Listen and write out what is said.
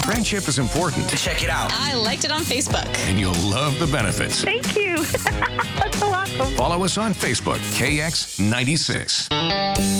Friendship is important, Check it out. I liked it on Facebook. and you'll love the benefits. Thank you. That's so awesome. Follow us on Facebook, KX96.